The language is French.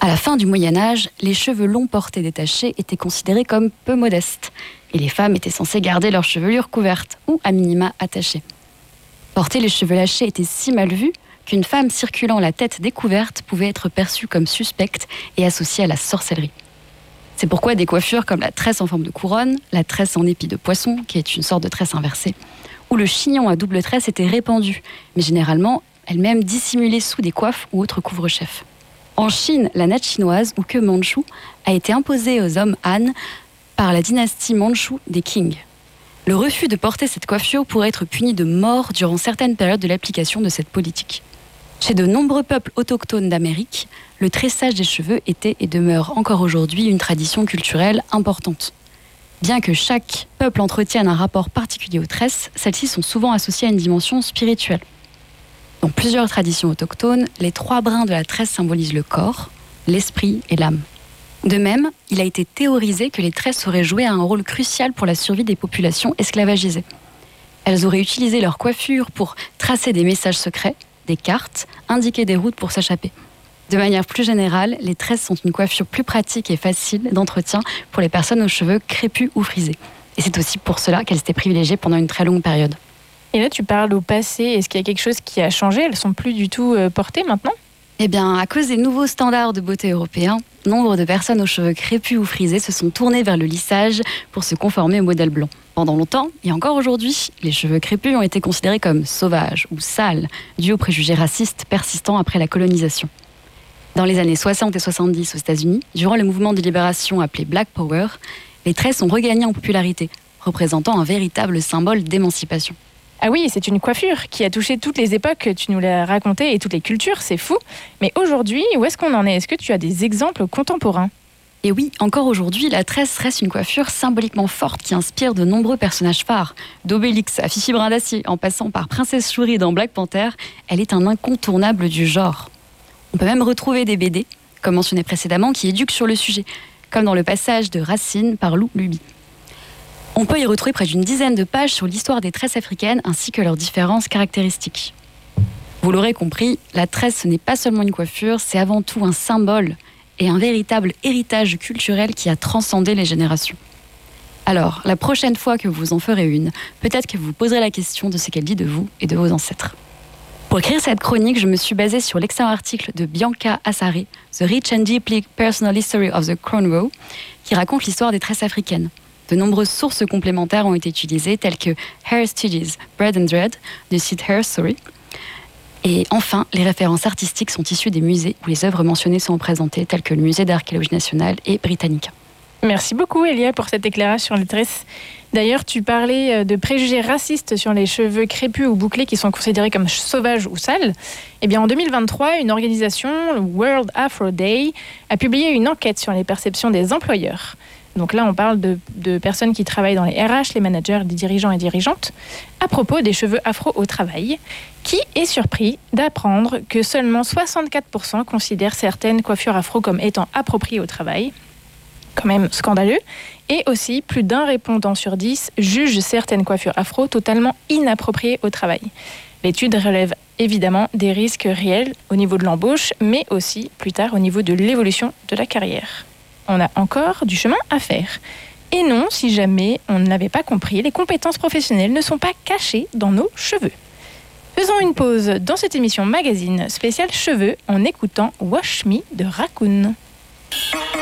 À la fin du Moyen-Âge, les cheveux longs portés détachés étaient considérés comme peu modestes, et les femmes étaient censées garder leur chevelure couverte ou à minima attachée. Porter les cheveux lâchés était si mal vu qu'une femme circulant la tête découverte pouvait être perçue comme suspecte et associée à la sorcellerie. C'est pourquoi des coiffures comme la tresse en forme de couronne, la tresse en épi de poisson, qui est une sorte de tresse inversée, ou le chignon à double tresse étaient répandues, mais généralement elles-mêmes dissimulées sous des coiffes ou autres couvre-chefs. En Chine, la natte chinoise, ou queue mandchoue, a été imposée aux hommes Han par la dynastie mandchoue des Qing. Le refus de porter cette coiffure pourrait être puni de mort durant certaines périodes de l'application de cette politique. Chez de nombreux peuples autochtones d'Amérique, le tressage des cheveux était et demeure encore aujourd'hui une tradition culturelle importante. Bien que chaque peuple entretienne un rapport particulier aux tresses, celles-ci sont souvent associées à une dimension spirituelle. Dans plusieurs traditions autochtones, les 3 brins de la tresse symbolisent le corps, l'esprit et l'âme. De même, il a été théorisé que les tresses auraient joué un rôle crucial pour la survie des populations esclavagisées. Elles auraient utilisé leur coiffure pour tracer des messages secrets, des cartes, indiquer des routes pour s'échapper. De manière plus générale, les tresses sont une coiffure plus pratique et facile d'entretien pour les personnes aux cheveux crépus ou frisés. Et c'est aussi pour cela qu'elles étaient privilégiées pendant une très longue période. Et là, tu parles au passé. Est-ce qu'il y a quelque chose qui a changé ? Elles sont plus du tout portées maintenant ? Eh bien, à cause des nouveaux standards de beauté européens, nombre de personnes aux cheveux crépus ou frisés se sont tournées vers le lissage pour se conformer au modèle blanc. Pendant longtemps, et encore aujourd'hui, les cheveux crépus ont été considérés comme sauvages ou sales, dû aux préjugés racistes persistants après la colonisation. Dans les années 60 et 70 aux États-Unis, durant le mouvement de libération appelé Black Power, les tresses ont regagné en popularité, représentant un véritable symbole d'émancipation. Ah oui, c'est une coiffure qui a touché toutes les époques, tu nous l'as raconté, et toutes les cultures, c'est fou. Mais aujourd'hui, où est-ce qu'on en est ? Est-ce que tu as des exemples contemporains ? Et oui, encore aujourd'hui, la tresse reste une coiffure symboliquement forte qui inspire de nombreux personnages phares. D'Obélix à Fifi Brin d'Acier, en passant par Princesse Shuri dans Black Panther, elle est un incontournable du genre. On peut même retrouver des BD, comme mentionné précédemment, qui éduquent sur le sujet, comme dans le passage de Racine par Lou Luby. On peut y retrouver près d'une dizaine de pages sur l'histoire des tresses africaines ainsi que leurs différences caractéristiques. Vous l'aurez compris, la tresse ce n'est pas seulement une coiffure, c'est avant tout un symbole et un véritable héritage culturel qui a transcendé les générations. Alors, la prochaine fois que vous en ferez une, peut-être que vous vous poserez la question de ce qu'elle dit de vous et de vos ancêtres. Pour écrire cette chronique, je me suis basée sur l'excellent article de Bianca Assare, The Rich and Deeply Personal History of the Crown Row, qui raconte l'histoire des tresses africaines. De nombreuses sources complémentaires ont été utilisées, telles que Hair Studies, Bread and Dread, du site Hair Story. Et enfin, les références artistiques sont issues des musées où les œuvres mentionnées sont représentées, telles que le Musée d'Archéologie nationale et Britannica. Merci beaucoup, Elia, pour cet éclairage sur les tresses. D'ailleurs, tu parlais de préjugés racistes sur les cheveux crépus ou bouclés qui sont considérés comme sauvages ou sales. Eh bien, en 2023, une organisation, le World Afro Day, a publié une enquête sur les perceptions des employeurs. Donc là, on parle de personnes qui travaillent dans les RH, les managers, les dirigeants et dirigeantes, à propos des cheveux afro au travail, qui est surpris d'apprendre que seulement 64% considèrent certaines coiffures afro comme étant appropriées au travail. Quand même scandaleux. Et aussi, plus d'un répondant sur 10 juge certaines coiffures afro totalement inappropriées au travail. L'étude relève évidemment des risques réels au niveau de l'embauche, mais aussi plus tard au niveau de l'évolution de la carrière. On a encore du chemin à faire. Et non, si jamais on ne l'avait pas compris, les compétences professionnelles ne sont pas cachées dans nos cheveux. Faisons une pause dans cette émission magazine spéciale cheveux en écoutant Wash Me de Raccoon.